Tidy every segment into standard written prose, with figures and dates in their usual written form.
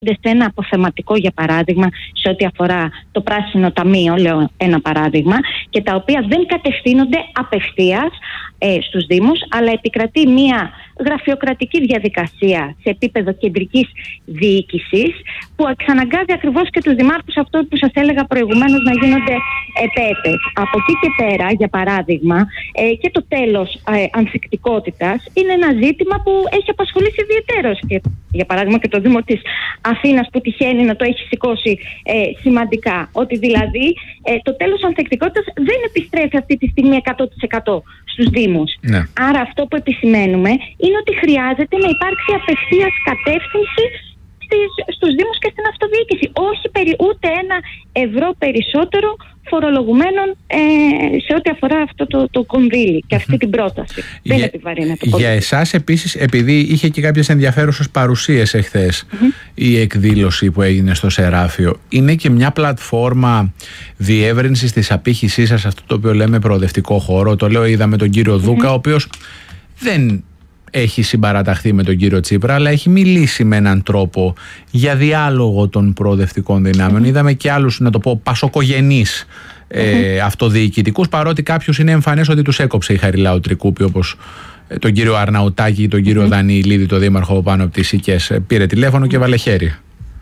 σε ένα αποθεματικό, για παράδειγμα, σε ό,τι αφορά το πράσινο ταμείο, λέω ένα παράδειγμα, και τα οποία δεν κατευθύνονται απευθείας στους Δήμους, αλλά επικρατεί μια γραφειοκρατική διαδικασία σε επίπεδο κεντρικής διοίκησης που εξαναγκάζει ακριβώς και τους δημάρχους αυτό που σας έλεγα προηγουμένως, να γίνονται επέτες. Από εκεί και πέρα, για παράδειγμα, και το τέλος ανθεκτικότητας είναι ένα ζήτημα που έχει απασχολήσει ιδιαιτέρως, και για παράδειγμα και το Δήμο της Αθήνας, που τυχαίνει να το έχει σηκώσει σημαντικά, ότι δηλαδή το τέλος ανθεκτικότητας δεν επιστρέφει αυτή τη στιγμή 100% στους Δήμους. Ναι. Άρα αυτό που επισημαίνουμε είναι ότι χρειάζεται να υπάρξει απευθείας κατεύθυνση στους Δήμους και στην αυτοδιοίκηση. Όχι ούτε ένα ευρώ περισσότερο φορολογουμένων σε ό,τι αφορά αυτό το κονδύλι και αυτή την πρόταση. Δεν επιβαρύνεται πολύ. Για εσάς επίσης, επειδή είχε και κάποιες ενδιαφέρουσες παρουσίες εχθές η εκδήλωση που έγινε στο Σεράφιο, είναι και μια πλατφόρμα διεύρυνσης της απήχησής σας, αυτό το οποίο λέμε προοδευτικό χώρο. Το λέω, είδαμε τον κύριο Δούκα, ο οποίος δεν έχει συμπαραταχθεί με τον κύριο Τσίπρα, αλλά έχει μιλήσει με έναν τρόπο για διάλογο των προοδευτικών δυνάμεων. Είδαμε και άλλους, να το πω, πασοκογενείς αυτοδιοικητικούς, παρότι κάποιους είναι εμφανές ότι τους έκοψε η Χαριλάου Τρικούπη, όπως τον κύριο Αρναουτάκη ή τον κύριο Δανιηλίδη, το δήμαρχο πάνω από τις Σικές. Πήρε τηλέφωνο και βάλε χέρι.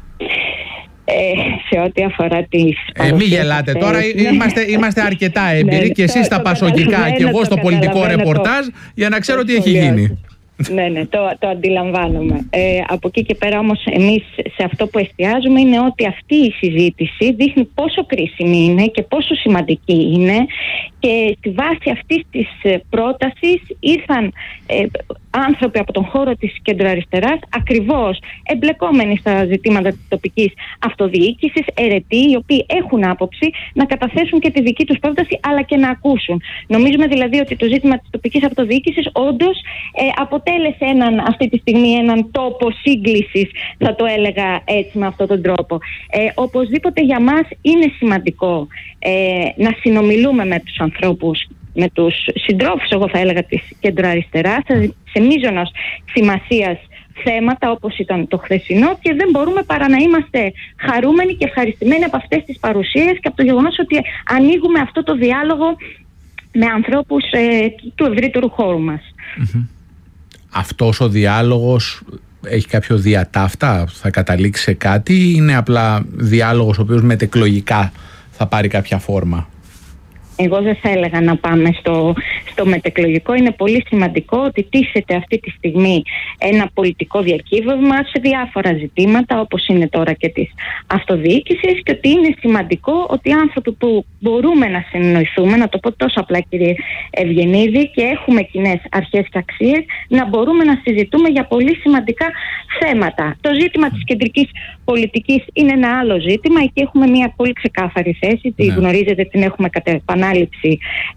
Σε ό,τι αφορά τις μην γελάτε τώρα, είμαστε αρκετά έμπειροι και εσείς στα πασοκικά και εγώ στο πολιτικό ρεπορτάζ, για να ξέρω τι έχει γίνει. Ναι, το αντιλαμβάνομαι. Από εκεί και πέρα όμως εμείς σε αυτό που εστιάζουμε είναι ότι αυτή η συζήτηση δείχνει πόσο κρίσιμη είναι και πόσο σημαντική είναι, και στη βάση αυτής της πρότασης ήρθαν άνθρωποι από τον χώρο της κεντροαριστεράς, ακριβώς εμπλεκόμενοι στα ζητήματα της τοπικής αυτοδιοίκησης, αιρετοί, οι οποίοι έχουν άποψη να καταθέσουν και τη δική τους πρόταση, αλλά και να ακούσουν. Νομίζουμε δηλαδή ότι το ζήτημα της τοπικής αυτοδιοίκησης όντως αποτέλεσε αυτή τη στιγμή έναν τόπο σύγκλησης, θα το έλεγα έτσι, με αυτόν τον τρόπο. Οπωσδήποτε για μας είναι σημαντικό να συνομιλούμε με τους ανθρώπους, με τους συντρόφους, εγώ θα έλεγα, της κεντροαριστεράς, σε μείζωνος σημασίας θέματα όπως ήταν το χθεσινό, και δεν μπορούμε παρά να είμαστε χαρούμενοι και ευχαριστημένοι από αυτές τις παρουσίες και από το γεγονός ότι ανοίγουμε αυτό το διάλογο με ανθρώπους του ευρύτερου χώρου μας. Αυτός ο διάλογος έχει κάποιο διατάφτα, θα καταλήξει σε κάτι, ή είναι απλά διάλογος ο οποίος μετεκλογικά θα πάρει κάποια φόρμα? Εγώ δεν θα έλεγα να πάμε στο μετεκλογικό. Είναι πολύ σημαντικό ότι τίθεται αυτή τη στιγμή ένα πολιτικό διακύβευμα σε διάφορα ζητήματα, όπως είναι τώρα και της αυτοδιοίκησης, και ότι είναι σημαντικό ότι οι άνθρωποι που μπορούμε να συνεννοηθούμε, να το πω τόσο απλά κύριε Ευγενίδη, και έχουμε κοινές αρχές και αξίες, να μπορούμε να συζητούμε για πολύ σημαντικά θέματα. Το ζήτημα της κεντρικής πολιτικής είναι ένα άλλο ζήτημα. Εκεί έχουμε μια πολύ ξεκάθαρη θέση. Τη γνωρίζετε, την έχουμε κατά επανάληψη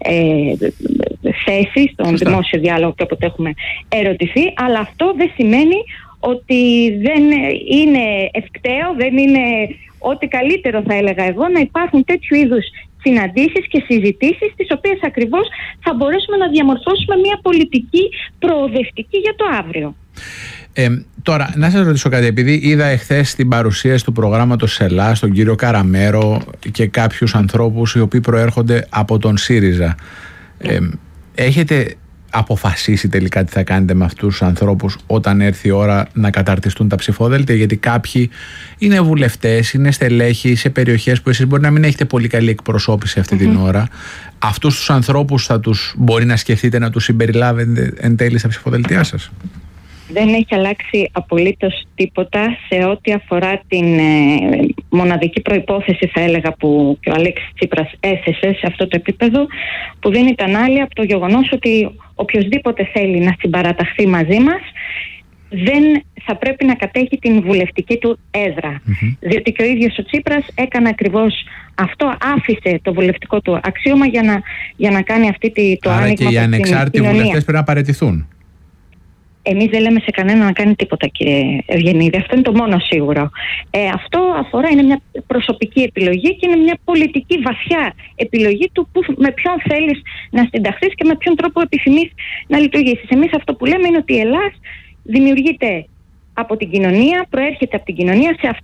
θέση στον δημόσιο διάλογο και όποτε έχουμε ερωτηθεί. Αλλά αυτό δεν σημαίνει ότι δεν είναι ευκταίο, δεν είναι ό,τι καλύτερο, θα έλεγα εγώ, να υπάρχουν τέτοιου είδους συναντήσεις και συζητήσεις, τις οποίες ακριβώς θα μπορέσουμε να διαμορφώσουμε μια πολιτική προοδευτική για το αύριο. Τώρα, να σας ρωτήσω κάτι, επειδή είδα εχθές την παρουσίαση του προγράμματος ΣΕΛΑ στον κύριο Καραμέρο και κάποιους ανθρώπους οι οποίοι προέρχονται από τον ΣΥΡΙΖΑ. Έχετε αποφασίσει τελικά τι θα κάνετε με αυτούς τους ανθρώπους όταν έρθει η ώρα να καταρτιστούν τα ψηφόδελτια? Γιατί κάποιοι είναι βουλευτές, είναι στελέχοι σε περιοχές που εσείς μπορεί να μην έχετε πολύ καλή εκπροσώπηση αυτή την ώρα. Αυτούς τους ανθρώπους μπορεί να σκεφτείτε να τους συμπεριλάβετε εν τέλει στα ψηφοδελτιά σας? Δεν έχει αλλάξει απολύτως τίποτα σε ό,τι αφορά την μοναδική προϋπόθεση, θα έλεγα, που και ο Αλέξης Τσίπρας έθεσε σε αυτό το επίπεδο, που δεν ήταν άλλη από το γεγονός ότι οποιοσδήποτε θέλει να συμπαραταχθεί μαζί μας δεν θα πρέπει να κατέχει την βουλευτική του έδρα. Διότι και ο ίδιος ο Τσίπρας έκανε ακριβώς αυτό, άφησε το βουλευτικό του αξίωμα για να κάνει το άνοιγμα. Άρα και οι ανεξάρτητοι βουλευτές πρέπει να παραιτηθούν? Εμείς δεν λέμε σε κανένα να κάνει τίποτα, κύριε Ευγενίδη. Αυτό είναι το μόνο σίγουρο. Αυτό αφορά, είναι μια προσωπική επιλογή και είναι μια πολιτική βαθιά επιλογή του με ποιον θέλεις να συνταχθείς και με ποιον τρόπο επιθυμείς να λειτουργήσεις. Εμείς αυτό που λέμε είναι ότι η Ελλάδα δημιουργείται από την κοινωνία, προέρχεται από την κοινωνία, σε